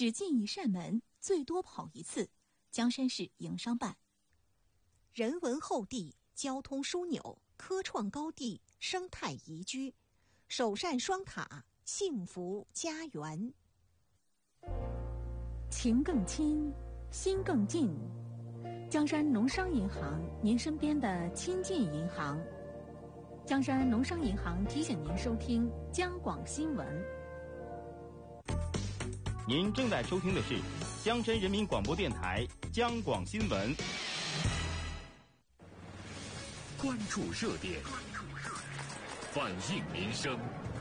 只进一扇门，最多跑一次。江山市营商办。 人文厚地，交通枢纽，科创高地，生态宜居，首善双塔，幸福家园。 情更亲，心更近。江山农商银行，您身边的亲近银行。江山农商银行提醒您收听江广新闻。 您正在收听的是江山人民广播电台江广新闻。 关注热点，反映民生，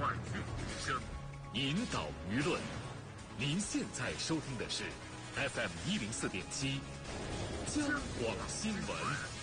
引导舆论。您现在收听的是 FM104.7 江广新闻。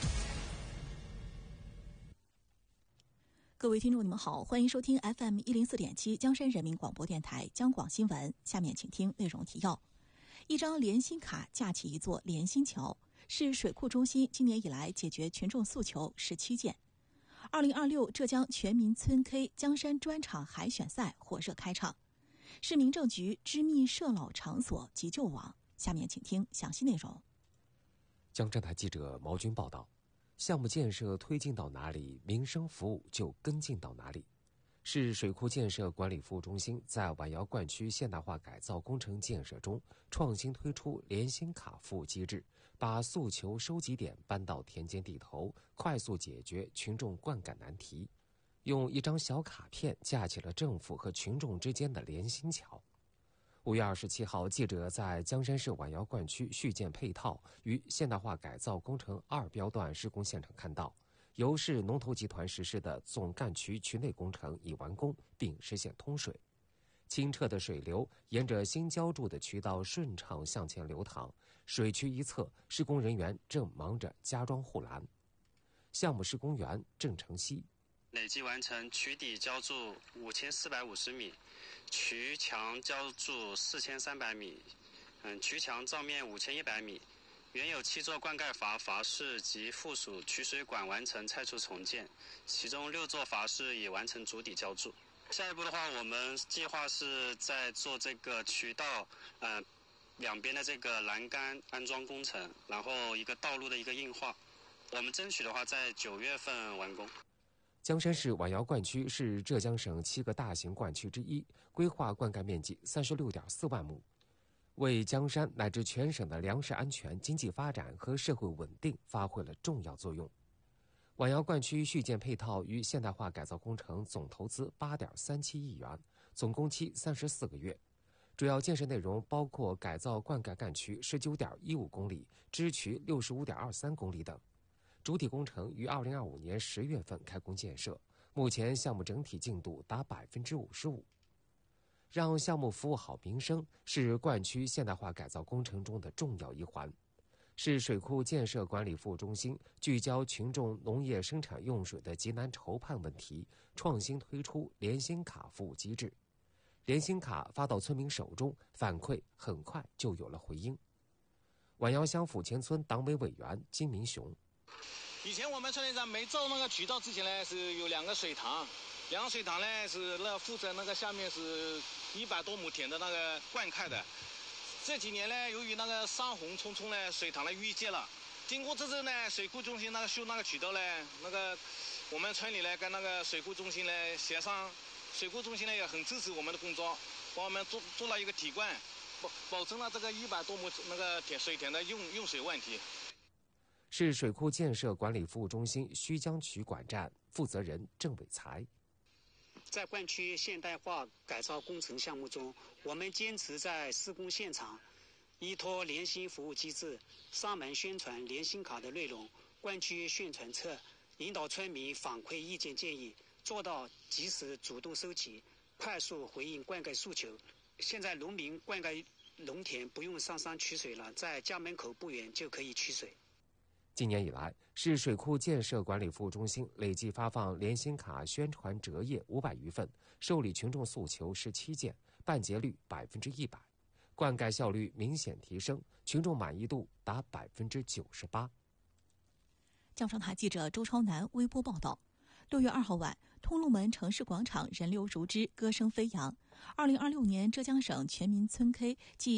各位听众，你们好，欢迎收听 FM104.7 江山人民广播电台江广新闻。下面请听内容提要：一张联心卡架起一座联心桥，是水库中心今年以来解决群众诉求17件。2026浙江全民村 K 江山专场海选赛火热开场。市民政局织密涉老场所急救网。下面请听详细内容。 江浙台记者毛军报道，项目建设推进到哪里，民生服务就跟进到哪里。市水库建设管理服务中心在皖窑灌区现代化改造工程建设中创新推出联心卡服务机制，把诉求收集点搬到田间地头，快速解决群众灌溉难题。用一张小卡片架起了政府和群众之间的联心桥。5月27号，记者在江山市皖窑灌区续建配套与现代化改造工程2标段施工现场看到，由市农投集团实施的总干渠渠内工程已完工并实现通水，清澈的水流沿着新浇筑的渠道顺畅向前流淌，水渠一侧施工人员正忙着加装护栏。项目施工员郑成熙， 累计完成渠底浇筑5450米，渠墙浇筑4300米，渠墙造面5100米。原有7座灌溉阀室及附属取水管完成拆除重建，其中6座阀室已完成主底浇筑。下一步的话，我们计划是在做这个渠道两边的这个栏杆安装工程，然后一个道路的一个硬化。我们争取的话在9月份完工。 江山市皖窑灌区是浙江省7个大型灌区之一，规划灌溉面积36.4万亩，为江山乃至全省的粮食安全、经济发展和社会稳定发挥了重要作用。皖窑灌区续建配套与现代化改造工程总投资8.37亿元，总工期34个月。主要建设内容包括改造灌溉干渠19.15公里、支渠65.23公里等。主体工程于2025年10月份开工建设，目前项目整体进度达55%。让项目服务好民生是灌区现代化改造工程中的重要一环。市水库建设管理服务中心聚焦群众农业生产用水的急难筹盼问题，创新推出联心卡服务机制。联心卡发到村民手中，反馈很快就有了回应。皖窑乡府前村党委委员金明雄， 以前我们村里上没造那个渠道之前呢，是有2个水塘，2个水塘呢是负责那个下面是100多亩田的那个灌溉的。这几年呢，由于那个山洪冲冲呢，水塘呢淤积了。经过这次呢，水库中心那个修那个渠道呢，那个我们村里呢跟那个水库中心呢协商，水库中心呢也很支持我们的工作，帮我们做了一个体灌，保证了这个100多亩那个水田的用水问题。 市水库建设管理服务中心胥江渠管站负责人郑伟才， 在灌区现代化改造工程项目中，我们坚持在施工现场依托联心服务机制，上门宣传联心卡的内容，灌区宣传册，引导村民反馈意见建议，做到及时主动收集，快速回应灌溉诉求。现在农民灌溉农田不用上山取水了，在家门口不远就可以取水。 今年以来，市水库建设管理服务中心累计发放联心卡宣传折页500余份，受理群众诉求17件，办结率100%，灌溉效率明显提升，群众满意度达98%。 江上台记者周超南微博报道，6月2号晚，通路门城市广场人流如织，歌声飞扬。2026年浙江省全民村 K 暨